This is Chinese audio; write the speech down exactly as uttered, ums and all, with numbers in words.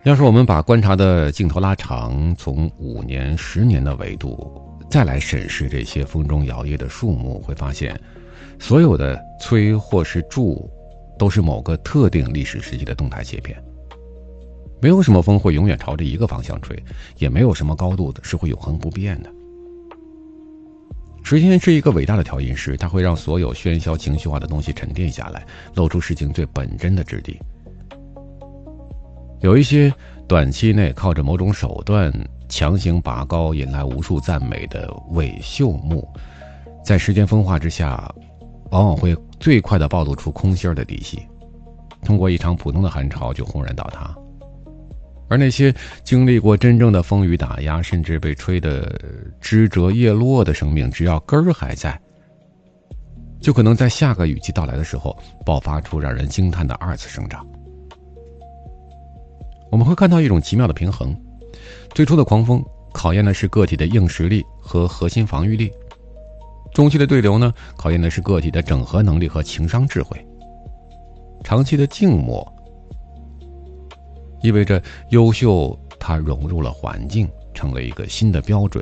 要是我们把观察的镜头拉长，从五年、十年的维度再来审视这些风中摇曳的树木，会发现，所有的摧或是筑，都是某个特定历史时期的动态切片。没有什么风会永远朝着一个方向吹，也没有什么高度的是会永恒不变的。时间是一个伟大的调音师，它会让所有喧嚣情绪化的东西沉淀下来，露出事情最本真的质地。有一些短期内靠着某种手段强行拔高，引来无数赞美的伪秀木，在时间风化之下，往往会最快地暴露出空心儿的底细，通过一场普通的寒潮就轰然倒塌。而那些经历过真正的风雨打压，甚至被吹得枝折叶落的生命，只要根儿还在，就可能在下个雨季到来的时候爆发出让人惊叹的二次生长。我们会看到一种奇妙的平衡，最初的狂风考验的是个体的硬实力和核心防御力，中期的对流呢，考验的是个体的整合能力和情商智慧，长期的静默意味着优秀它融入了环境，成了一个新的标准，